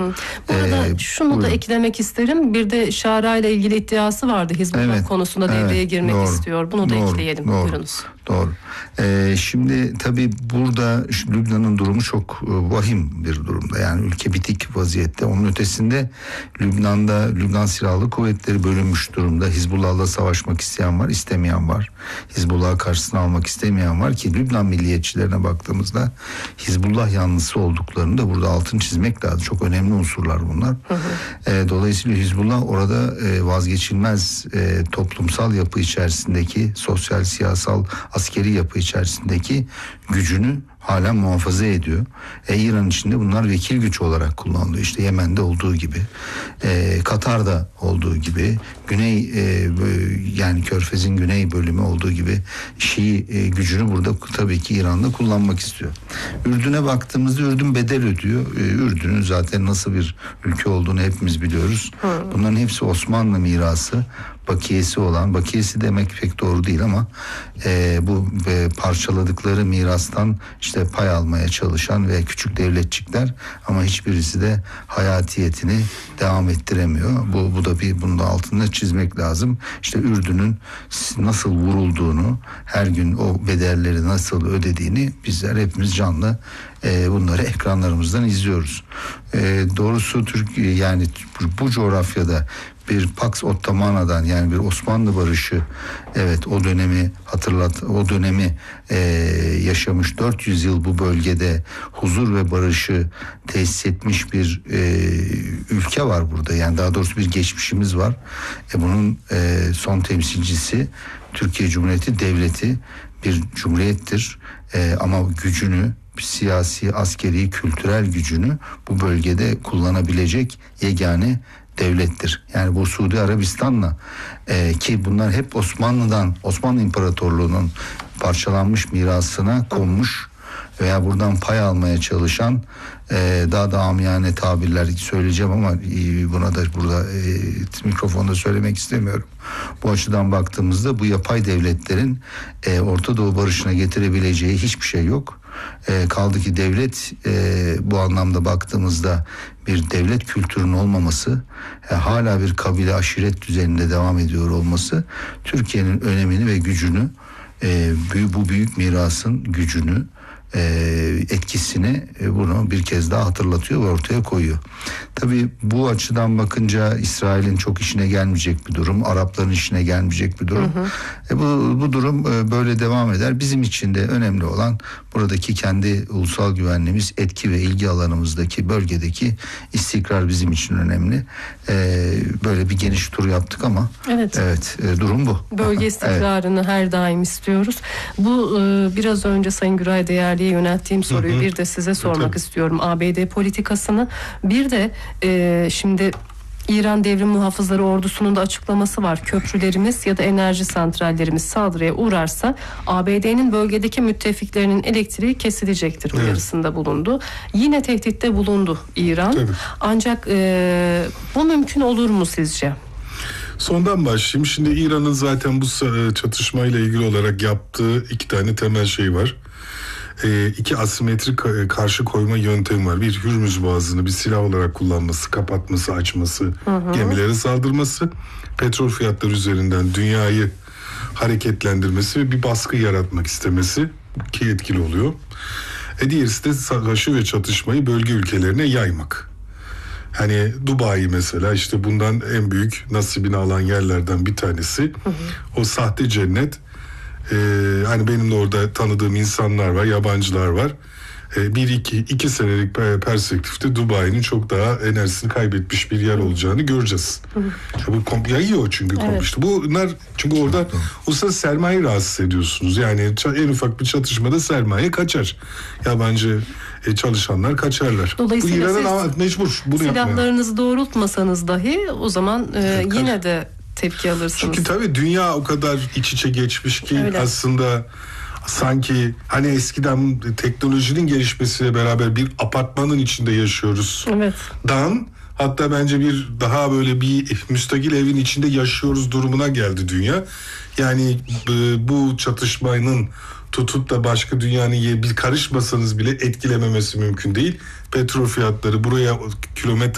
Bu arada şunu da eklemek isterim. Bir de Şara ile ilgili iddiası vardı. Hizbullah konusunda devreye girmek istiyor. Bunu da ekleyelim. Buyurunuz. Doğru. Şimdi tabii burada Lübnan'ın durumu çok vahim bir durumda. Yani ülke bitik vaziyette. Onun ötesinde Lübnan Silahlı Kuvvetleri bölünmüş durumda. Hizbullah'la savaşmak isteyen var, istemeyen var. Hizbullah'ı karşısına almak istemeyen var ki Lübnan milliyetçilerine baktığımızda Hizbullah yanlısı olduklarını da burada altını çizmek lazım. Çok önemli unsurlar bunlar. Dolayısıyla Hizbullah orada vazgeçilmez toplumsal yapı içerisindeki sosyal, siyasal, askeri yapı içerisindeki gücünü hala muhafaza ediyor. İran içinde bunlar vekil güç olarak kullanılıyor. İşte Yemen'de olduğu gibi, Katar'da olduğu gibi, yani Körfez'in güney bölümü olduğu gibi Şii gücünü burada tabii ki İran'da kullanmak istiyor. Ürdün'e baktığımızda Ürdün bedel ödüyor. Ürdün'ün zaten nasıl bir ülke olduğunu hepimiz biliyoruz. Bunların hepsi Osmanlı mirası. Bakiyesi demek pek doğru değil ama bu parçaladıkları mirastan işte pay almaya çalışan ve küçük devletçikler ama hiçbirisi de hayatiyetini devam ettiremiyor. Bu da bunun da altında çizmek lazım. İşte Ürdün'ün nasıl vurulduğunu, her gün o bedelleri nasıl ödediğini bizler hepimiz canlı bunları ekranlarımızdan izliyoruz. Doğrusu Türkiye, yani bu coğrafyada bir Pax Ottamana'dan, yani bir Osmanlı barışı, evet, o dönemi yaşamış, 400 yıl bu bölgede huzur ve barışı tesis etmiş bir ülke var burada. Yani daha doğrusu bir geçmişimiz var. Bunun son temsilcisi Türkiye Cumhuriyeti Devleti bir cumhuriyettir. Ama gücünü, siyasi, askeri, kültürel gücünü bu bölgede kullanabilecek yegane devlettir. Yani bu Suudi Arabistan'la ki bunlar hep Osmanlı İmparatorluğu'nun parçalanmış mirasına konmuş veya buradan pay almaya çalışan, daha da amiyane tabirler söyleyeceğim ama buna da burada mikrofonda söylemek istemiyorum. Bu açıdan baktığımızda bu yapay devletlerin Orta Doğu barışına getirebileceği hiçbir şey yok. Kaldı ki devlet bu anlamda baktığımızda bir devlet kültürünün olmaması, hala bir kabile aşiret düzeninde devam ediyor olması Türkiye'nin önemini ve gücünü, bu büyük mirasın gücünü, etkisini bunu bir kez daha hatırlatıyor ve ortaya koyuyor. Tabii bu açıdan bakınca İsrail'in çok işine gelmeyecek bir durum, Arapların işine gelmeyecek bir durum. Bu durum böyle devam eder. Bizim için de önemli olan buradaki kendi ulusal güvenliğimiz, etki ve ilgi alanımızdaki bölgedeki istikrar bizim için önemli. Böyle bir geniş tur yaptık ama evet, durum bu. Bölge istikrarını her daim istiyoruz. Bu biraz önce Sayın Güray Değerli'ye yönelttiğim soruyu bir de size sormak istiyorum. ABD politikasını, bir de şimdi İran Devrim Muhafızları Ordusu'nun da açıklaması var. Köprülerimiz ya da enerji santrallerimiz saldırıya uğrarsa ABD'nin bölgedeki müttefiklerinin elektriği kesilecektir uyarısında bulundu. Yine tehditte bulundu İran. Ancak bu mümkün olur mu sizce? Sondan başlayayım. Şimdi İran'ın zaten bu çatışmayla ilgili olarak yaptığı iki tane temel şey var. İki asimetrik karşı koyma yöntemi var. Bir, Hürmüz Boğazı'nı bir silah olarak kullanması, kapatması, açması, gemilere saldırması, petrol fiyatları üzerinden dünyayı hareketlendirmesi ve bir baskı yaratmak istemesi ki etkili oluyor. Diğerisi de savaşı ve çatışmayı bölge ülkelerine yaymak. Hani Dubai mesela, işte bundan en büyük nasibini alan yerlerden bir tanesi. O sahte cennet. Hani benim de orada tanıdığım insanlar var, yabancılar var. İki senelik perspektifte Dubai'nin çok daha enerjisini kaybetmiş bir yer olacağını göreceğiz. Bu yayıyor çünkü komşu. Bunlar çünkü orada ulusal sermaye rahatsız ediyorsunuz. Yani en ufak bir çatışmada sermaye kaçar. Yabancı çalışanlar kaçarlar. Dolayısıyla bu İran'ın mecbur bunu yapmaya. Silahlarınızı doğrultmasanız dahi o zaman yine de tepki alırsınız. Çünkü tabii dünya o kadar iç içe geçmiş ki aslında sanki hani eskiden teknolojinin gelişmesiyle beraber bir apartmanın içinde yaşıyoruz. Hatta bence bir daha böyle bir müstakil evin içinde yaşıyoruz durumuna geldi dünya. Yani bu çatışmanın tutup da başka dünyanın bir karışmasanız bile etkilememesi mümkün değil. Petrol fiyatları buraya kilometre